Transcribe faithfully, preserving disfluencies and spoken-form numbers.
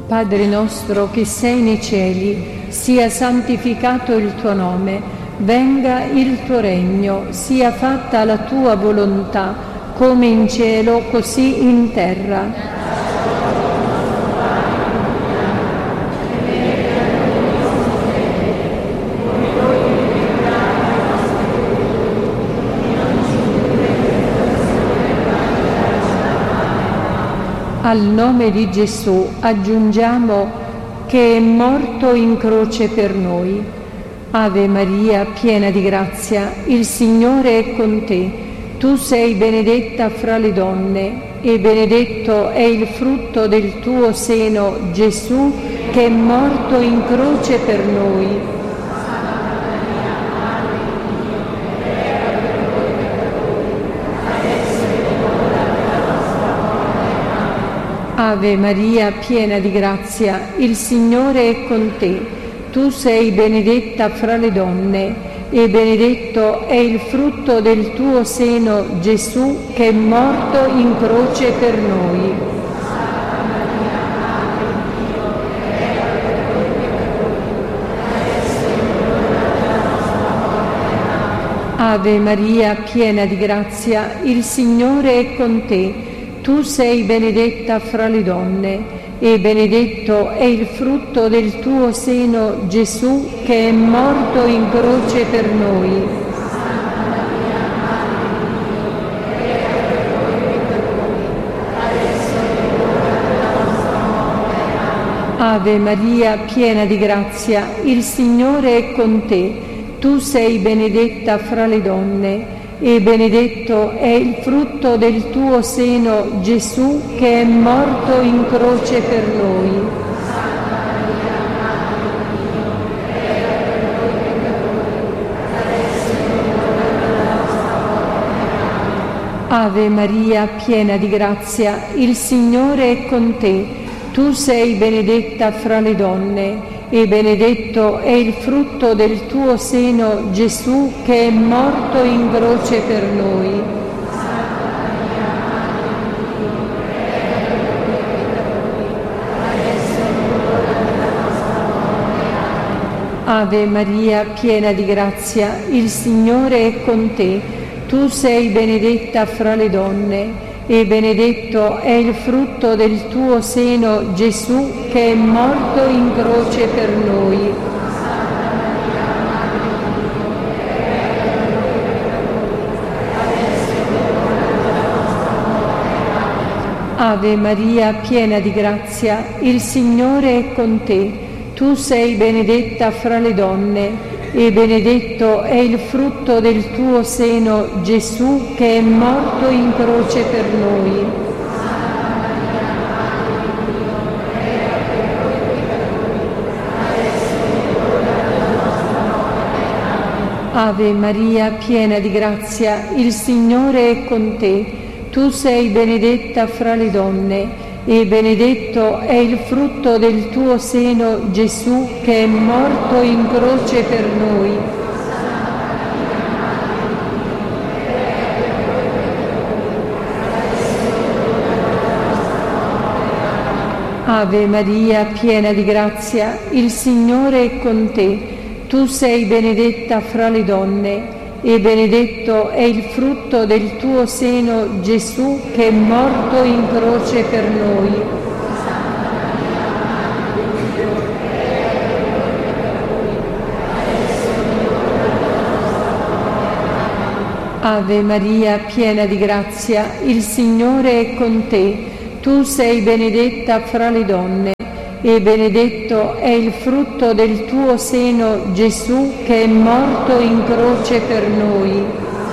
Padre nostro che sei nei cieli, sia santificato il tuo nome, venga il tuo regno, sia fatta la tua volontà, come in cielo così in terra. Al nome di Gesù aggiungiamo che è morto in croce per noi. Ave Maria, piena di grazia, il Signore è con te. Tu sei benedetta fra le donne e benedetto è il frutto del tuo seno, Gesù, che è morto in croce per noi. Ave Maria, piena di grazia, il Signore è con te. Tu sei benedetta fra le donne e benedetto è il frutto del tuo seno, Gesù, che è morto in croce per noi. Ave Maria, piena di grazia, il Signore è con te. Tu sei benedetta fra le donne e benedetto è il frutto del tuo seno, Gesù, che è morto in croce per noi. Ave Maria, piena di grazia, il Signore è con te. Tu sei benedetta fra le donne e benedetto è il frutto del tuo seno, Gesù, che è morto in croce per noi. Ave Maria, piena di grazia, il Signore è con te. Tu sei benedetta fra le donne e benedetto è il frutto del tuo seno, Gesù, che è morto in croce per noi. Ave Maria, piena di grazia, il Signore è con te. Tu sei benedetta fra le donne e benedetto è il frutto del tuo seno, Gesù, che è morto in croce per noi. Ave Maria, piena di grazia, il Signore è con te. Tu sei benedetta fra le donne e benedetto è il frutto del tuo seno, Gesù, che è morto in croce per noi. Ave Maria, piena di grazia, il Signore è con te. Tu sei benedetta fra le donne e benedetto è il frutto del tuo seno, Gesù, che è morto in croce per noi. Ave Maria, piena di grazia, il Signore è con te. Tu sei benedetta fra le donne e benedetto è il frutto del tuo seno, Gesù, che è morto in croce per noi. Ave Maria, piena di grazia, il Signore è con te. Tu sei benedetta fra le donne e benedetto è il frutto del tuo seno, Gesù, che è morto in croce per noi.